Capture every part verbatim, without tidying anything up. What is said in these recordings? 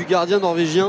du gardien norvégien.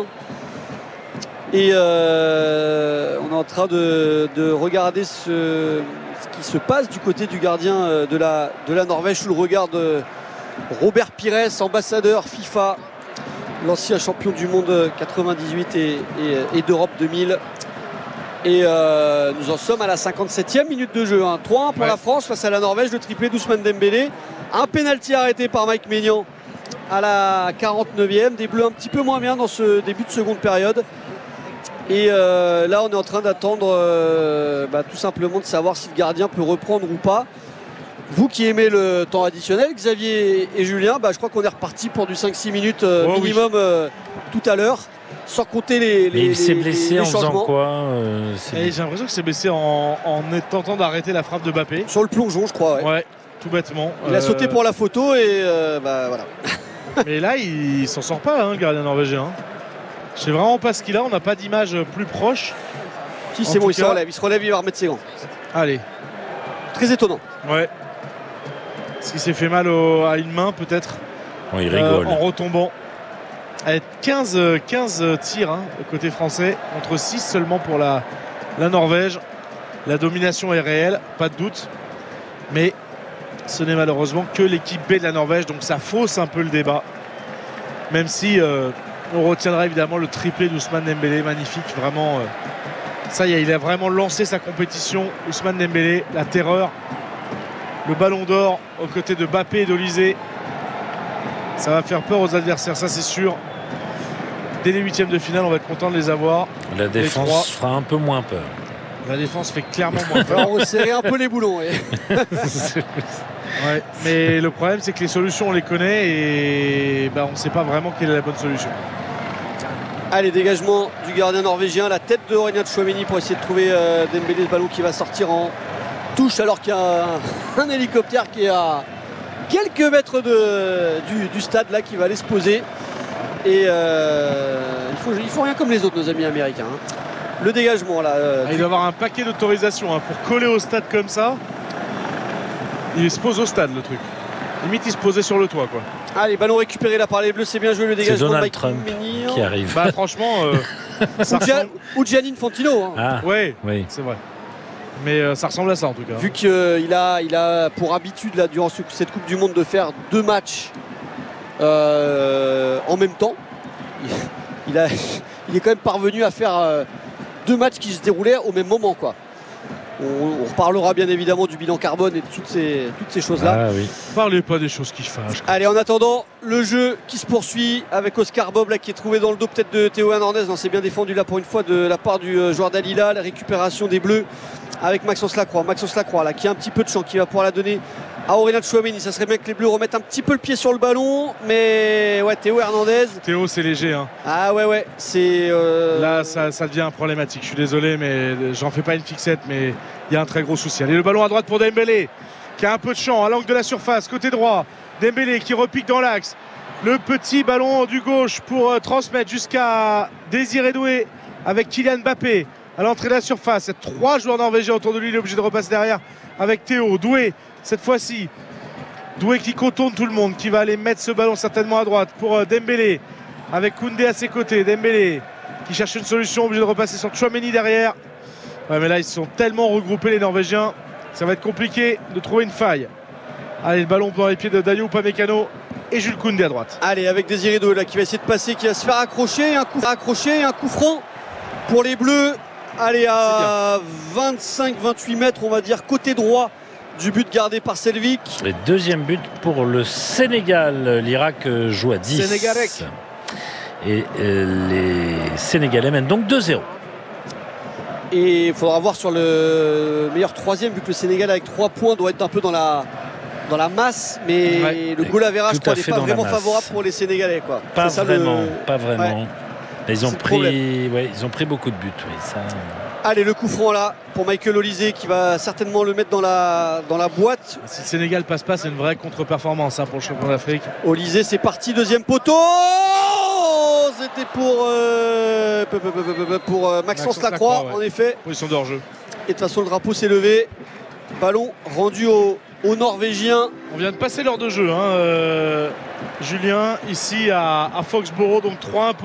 Et euh, on est en train de, de regarder ce, ce qui se passe du côté du gardien de la, de la Norvège sous le regard de Robert Pires, ambassadeur FIFA, l'ancien champion du monde quatre-vingt-dix-huit et, et, et d'Europe deux mille. Et euh, nous en sommes à la cinquante-septième minute de jeu. Hein. trois un pour ouais. la France face à la Norvège, le triplé d'Ousmane Dembélé. Un pénalty arrêté par Mike Maignan à la quarante-neuvième. Des Bleus un petit peu moins bien dans ce début de seconde période. Et euh, là, on est en train d'attendre euh, bah, tout simplement de savoir si le gardien peut reprendre ou pas. Vous qui aimez le temps additionnel, Xavier et Julien, bah, je crois qu'on est reparti pour du cinq six minutes euh, oh, minimum oui. euh, tout à l'heure, sans compter les, les, il s'est les, blessé les en changements. faisant quoi euh, J'ai l'impression que c'est blessé en, en tentant d'arrêter la frappe de Mbappé. Sur le plongeon, je crois. Ouais, ouais tout bêtement. Il euh... a sauté pour la photo et euh, bah, voilà. Mais là, il, il s'en sort pas, hein, le gardien norvégien. Hein. Je sais vraiment pas ce qu'il a, on n'a pas d'image plus proche. Si, c'est bon, il se relève, il se relève, il va remettre ses gants. Allez. Très étonnant. Ouais. Est-ce qu'il s'est fait mal au, à une main, peut-être oh, il rigole. Euh, en retombant. Avec quinze, quinze tirs hein, côté français, contre six seulement pour la, la Norvège. La domination est réelle, pas de doute. Mais ce n'est malheureusement que l'équipe B de la Norvège, donc ça fausse un peu le débat. Même si... Euh, on retiendra évidemment le triplé d'Ousmane Dembélé, magnifique, vraiment. Euh, ça y est, il a vraiment lancé sa compétition. Ousmane Dembélé, la terreur, le ballon d'or aux côtés de Mbappé et d'Olysée. Ça va faire peur aux adversaires, ça c'est sûr. Dès les huitièmes de finale, on va être content de les avoir. La défense fera un peu moins peur. La défense fait clairement moins peur. On va resserrer un peu les boulons. Ouais. Ouais, mais le problème c'est que les solutions on les connaît et bah, on ne sait pas vraiment quelle est la bonne solution. Allez, dégagement du gardien norvégien, la tête de Aurélien Tchouaméni pour essayer de trouver euh, Dembélé, ce ballon qui va sortir en touche alors qu'il y a un, un hélicoptère qui est à quelques mètres de, du, du stade là qui va aller se poser. Et euh, il faut, ils font rien comme les autres nos amis américains. Hein. Le dégagement là. Euh, ah, il doit avoir un paquet d'autorisations hein, pour coller au stade comme ça. Il se pose au stade le truc. Limite il se posait sur le toit quoi. Allez, ballon récupéré là par les Bleus, c'est bien joué le dégagement de Mike Trump Maignan qui arrive. Bah franchement euh, ça ressemble... ou Gianni Infantino hein. Ah, ouais, oui. C'est vrai. Mais euh, ça ressemble à ça en tout cas. Vu qu'il euh, a, il a pour habitude là, durant ce, cette Coupe du Monde de faire deux matchs euh, en même temps. Il, il, a, il est quand même parvenu à faire euh, deux matchs qui se déroulaient au même moment quoi. On, on reparlera bien évidemment du bilan carbone et de toutes ces, toutes ces choses-là. Ah, oui. Parlez pas des choses qui fâchent. Allez, en attendant, le jeu qui se poursuit avec Oscar Bob là, qui est trouvé dans le dos peut-être de Théo Hernandez. Non, c'est bien défendu là pour une fois de la part du euh, joueur d'Al-Hilal. La récupération des Bleus avec Maxence Lacroix. Maxence Lacroix là, qui a un petit peu de champ, qui va pouvoir la donner à Aurélien Tchouaméni. Ça serait bien que les Bleus remettent un petit peu le pied sur le ballon. Mais ouais, Théo Hernandez. Théo, c'est léger. Hein. Ah ouais, ouais. C'est. Euh... Là, ça, ça devient problématique. Je suis désolé, mais j'en fais pas une fixette. Mais il y a un très gros souci. Allez, le ballon à droite pour Dembélé, qui a un peu de champ à l'angle de la surface, côté droit. Dembélé qui repique dans l'axe. Le petit ballon du gauche pour euh, transmettre jusqu'à Désiré Doué avec Kylian Mbappé à l'entrée de la surface. Trois joueurs norvégiens autour de lui. Il est obligé de repasser derrière avec Théo. Doué, cette fois-ci. Doué qui contourne tout le monde, qui va aller mettre ce ballon certainement à droite pour euh, Dembélé avec Koundé à ses côtés. Dembélé qui cherche une solution, obligé de repasser sur Tchouaméni derrière. Ouais, mais là, ils sont tellement regroupés, les Norvégiens. Ça va être compliqué de trouver une faille. Allez, le ballon dans les pieds de Dayo Upamecano et Jules Koundé à droite. Allez, avec Désiré Doué là qui va essayer de passer, qui va se faire accrocher, un coup accroché, un coup franc pour les Bleus. Allez, à vingt-cinq vingt-huit mètres, on va dire, côté droit du but gardé par Selvic. Le deuxième but pour le Sénégal. L'Irak joue à dix. Sénégalais. Et euh, les Sénégalais mènent donc deux zéro. Et il faudra voir sur le meilleur troisième, vu que le Sénégal avec trois points doit être un peu dans la, dans la masse, mais ouais, le goal average n'est pas vraiment favorable pour les Sénégalais quoi. Pas ça, vraiment, le... pas vraiment. Ouais. Ils ont, pris, ouais, ils ont pris beaucoup de buts. Oui, ça... Allez, le coup franc là pour Michael Olysée qui va certainement le mettre dans la, dans la boîte. Si le Sénégal passe pas, c'est une vraie contre-performance hein, pour le champion d'Afrique. Olysée, c'est parti, deuxième poteau. C'était pour, euh, pour euh, Maxence, Maxence Lacroix, Lacroix ouais. En effet. Position de hors-jeu. Et de toute façon, le drapeau s'est levé. Ballon rendu aux au Norvégiens. On vient de passer l'heure de jeu, hein, euh, Julien, ici à, à Foxborough, donc trois un pour